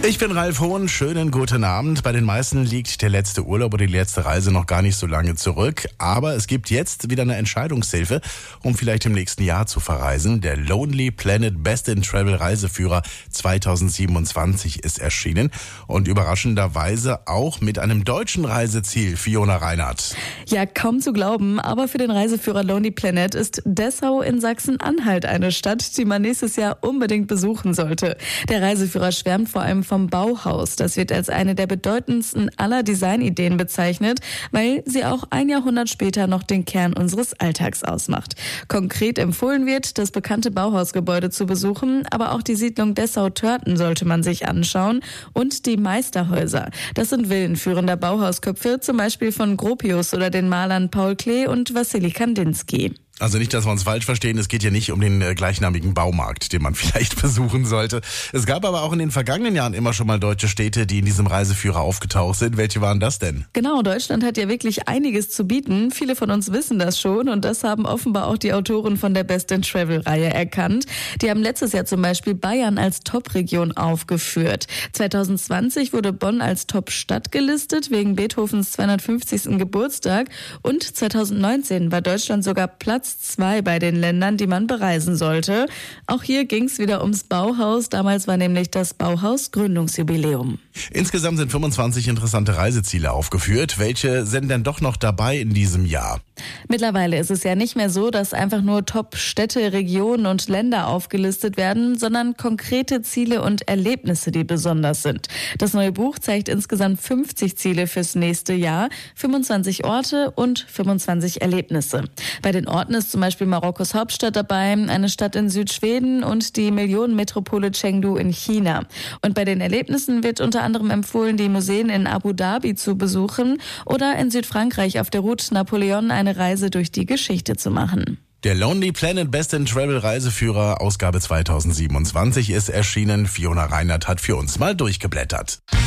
Ich bin Ralf Hohn, schönen guten Abend. Bei den meisten liegt der letzte Urlaub oder die letzte Reise noch gar nicht so lange zurück. Aber es gibt jetzt wieder eine Entscheidungshilfe, um vielleicht im nächsten Jahr zu verreisen. Der Lonely Planet Best in Travel Reiseführer 2027 ist erschienen. Und überraschenderweise auch mit einem deutschen Reiseziel, Fiona Reinhardt. Ja, kaum zu glauben, aber für den Reiseführer Lonely Planet ist Dessau in Sachsen-Anhalt eine Stadt, die man nächstes Jahr unbedingt besuchen sollte. Der Reiseführer schwärmt vor allem vom Bauhaus. Das wird als eine der bedeutendsten aller Designideen bezeichnet, weil sie auch ein Jahrhundert später noch den Kern unseres Alltags ausmacht. Konkret empfohlen wird, das bekannte Bauhausgebäude zu besuchen, aber auch die Siedlung Dessau-Törten sollte man sich anschauen und die Meisterhäuser. Das sind Villen führender Bauhausköpfe, zum Beispiel von Gropius oder den Malern Paul Klee und Wassily Kandinsky. Also nicht, dass wir uns falsch verstehen, es geht ja nicht um den gleichnamigen Baumarkt, den man vielleicht besuchen sollte. Es gab aber auch in den vergangenen Jahren immer schon mal deutsche Städte, die in diesem Reiseführer aufgetaucht sind. Welche waren das denn? Genau, Deutschland hat ja wirklich einiges zu bieten. Viele von uns wissen das schon und das haben offenbar auch die Autoren von der Best in Travel-Reihe erkannt. Die haben letztes Jahr zum Beispiel Bayern als Top-Region aufgeführt. 2020 wurde Bonn als Top-Stadt gelistet wegen Beethovens 250. Geburtstag und 2019 war Deutschland sogar Platz 2 bei den Ländern, die man bereisen sollte. Auch hier ging es wieder ums Bauhaus. Damals war nämlich das Bauhaus Gründungsjubiläum. Insgesamt sind 25 interessante Reiseziele aufgeführt. Welche sind denn doch noch dabei in diesem Jahr? Mittlerweile ist es ja nicht mehr so, dass einfach nur Top-Städte, Regionen und Länder aufgelistet werden, sondern konkrete Ziele und Erlebnisse, die besonders sind. Das neue Buch zeigt insgesamt 50 Ziele fürs nächste Jahr, 25 Orte und 25 Erlebnisse. Bei den Orten ist zum Beispiel Marokkos Hauptstadt dabei, eine Stadt in Südschweden und die Millionenmetropole Chengdu in China. Und bei den Erlebnissen wird unter anderem empfohlen, die Museen in Abu Dhabi zu besuchen oder in Südfrankreich auf der Route Napoleon eine Reise durch die Geschichte zu machen. Der Lonely Planet Best in Travel Reiseführer Ausgabe 2027 ist erschienen. Fiona Reinhardt hat für uns mal durchgeblättert.